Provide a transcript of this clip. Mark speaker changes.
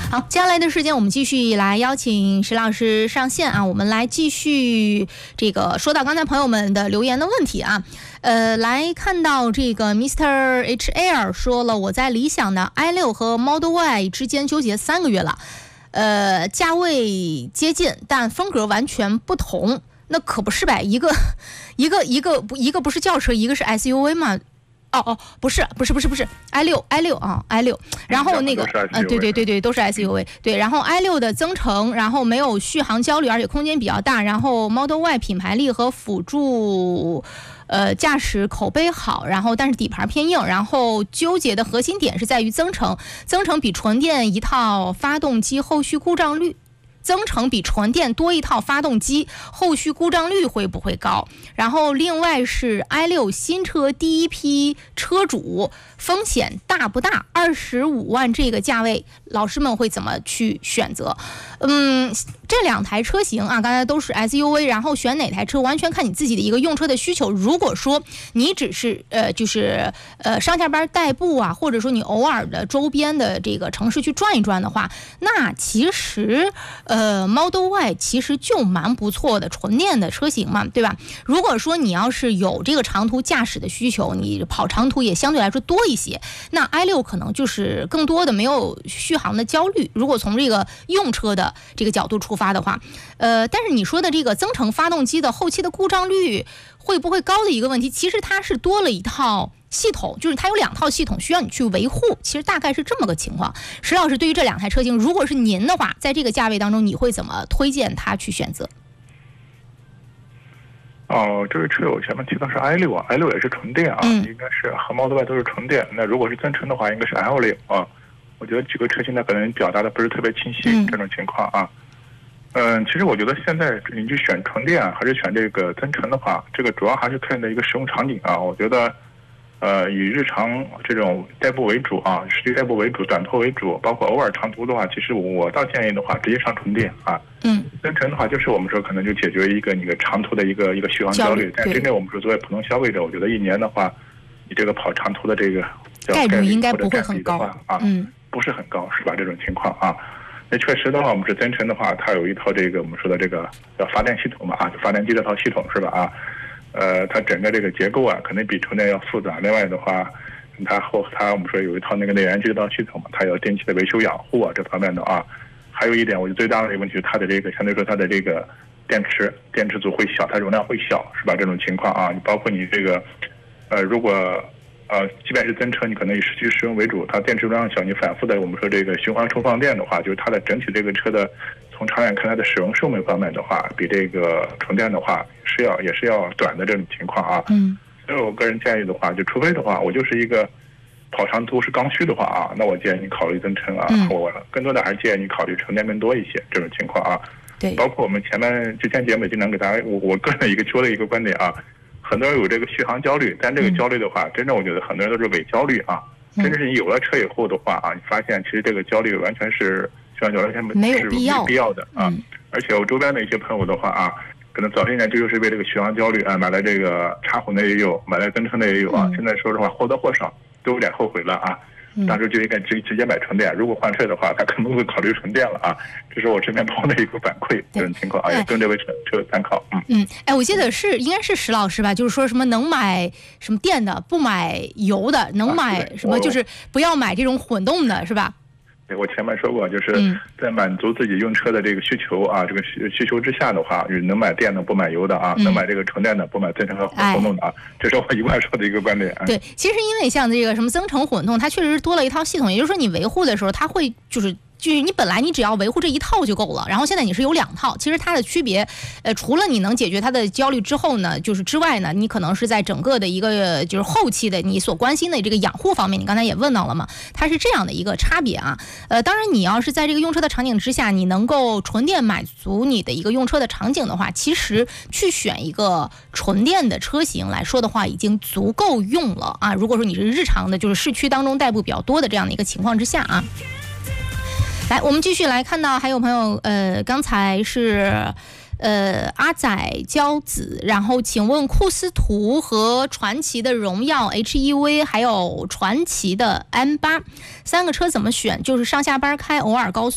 Speaker 1: 好，接下来的时间我们继续来邀请石老师上线啊，我们来继续这个说到刚才朋友们的留言的问题啊。来看到这个 Mr. HL 说了，我在理想的 i6 和 Model Y 之间纠结3个月了，价位接近，但风格完全不同，那可不是呗？一个不是轿车，一个是 SUV 嘛？不是 i6 啊 i6， 然后那个对都是 SUV， 对，然后 i6 的增程，然后没有续航焦虑，而且空间比较大，然后 Model Y 品牌力和辅助驾驶口碑好，然后但是底盘偏硬，然后纠结的核心点是在于增程比纯电一套发动机后续故障率。增程比纯电多一套发动机，后续故障率会不会高？然后另外是 i6 新车第一批车主风险大不大？25万这个价位，老师们会怎么去选择？这2台车型啊，刚才都是 SUV， 然后选哪台车完全看你自己的一个用车的需求。如果说你只是上下班代步啊，或者说你偶尔的周边的这个城市去转一转的话，那其实Model Y 其实就蛮不错的纯电的车型嘛，对吧？如果说你要是有这个长途驾驶的需求，你跑长途也相对来说多一些，那 i6 可能就是更多的没有续航的焦虑。如果从这个用车的这个角度出发的话，但是你说的这个增程发动机的后期的故障率会不会高的一个问题，其实它是多了一套系统，就是它有2套系统需要你去维护，其实大概是这么个情况。石老师，对于这2台车型，如果是您的话，在这个价位当中，你会怎么推荐它去选择？
Speaker 2: 这位车友前面提到是 i6 啊 ，i6 也是纯电啊，应该是和 Model Y 都是纯电。那如果是增程的话，应该是 L6 啊。我觉得几个车型呢，可能表达的不是特别清晰，这种情况啊。其实我觉得现在你去选纯电还是选这个增程的话，这个主要还是看你的一个使用场景啊。我觉得，以日常这种代步为主啊，实际代步为主，短途为主，包括偶尔长途的话，其实我倒建议的话，直接上纯电啊。增程的话，就是我们说可能就解决一个你的长途的一个续航焦虑，但真正我们说作为普通消费者，我觉得1年的话，你这个跑长途的这个
Speaker 1: 概率应该不会很高
Speaker 2: 啊，不是很高，是吧？这种情况啊。那确实的话，我们是增程的话，它有一套这个我们说的这个叫发电系统嘛啊，就发电机这套系统是吧啊？它整个这个结构啊，可能比纯电要复杂。另外的话，它我们说有一套那个内燃机这套系统嘛，它要定期的维修养护啊这方面的啊。还有一点，我觉得最大的一个问题是它的这个相对说它的这个电池组会小，它容量会小是吧？这种情况啊，你包括你这个如果即便是增程，你可能以实际使用为主，它电池容量小，你反复的我们说这个循环充放电的话，就是它的整体这个车的从长远看它的使用寿命方面的话，比这个纯电的话也是要短的这种情况啊。所以我个人建议的话，就除非的话，我就是一个跑长途是刚需的话啊，那我建议你考虑增程啊。我更多的还是建议你考虑纯电更多一些这种情况啊。
Speaker 1: 对，
Speaker 2: 包括我们之前节目也经常给大家，我个人说的一个观点啊。很多人有这个续航焦虑，但这个焦虑的话，真正我觉得很多人都是伪焦虑啊。真正是你有了车以后的话啊，你发现其实这个焦虑完全是续航焦虑
Speaker 1: 没有必
Speaker 2: 要的啊。而且我周边的一些朋友的话啊，可能早些年就是为这个续航焦虑啊，买了这个插混的也有，买了增程的也有啊。现在说实话或多或少都有点后悔了啊。当时就应该直接买纯电，如果换车的话，他可能会考虑纯电了啊。这是我身边朋友的一个反馈，这种情况啊，也跟这位车参考。
Speaker 1: 我记得应该是石老师吧，就是说什么能买什么电的，不买油的，能买什么就是不要买这种混动的，是吧？
Speaker 2: 对，我前面说过，就是在满足自己用车的这个需求啊，这个需求之下的话，就是能买电的不买油的啊，能买这个纯电的不买增程和混动的啊，这是我一贯说的一个观点。
Speaker 1: 对，其实因为像这个什么增程混动，它确实是多了一套系统，也就是说你维护的时候，它会就是你本来你只要维护这一套就够了，然后现在你是有2套，其实它的区别，除了你能解决它的焦虑之后呢，就是之外呢，你可能是在整个的一个就是后期的你所关心的这个养护方面，你刚才也问到了嘛，它是这样的一个差别啊。当然你要是在这个用车的场景之下，你能够纯电满足你的一个用车的场景的话，其实去选一个纯电的车型来说的话，已经足够用了啊。如果说你是日常的，就是市区当中代步比较多的这样的一个情况之下啊。来，我们继续来看到还有朋友，刚才是阿仔骄子，然后请问库斯图和传祺的荣耀 HEV 还有传祺的 M8 3个车怎么选？就是上下班开，偶尔高速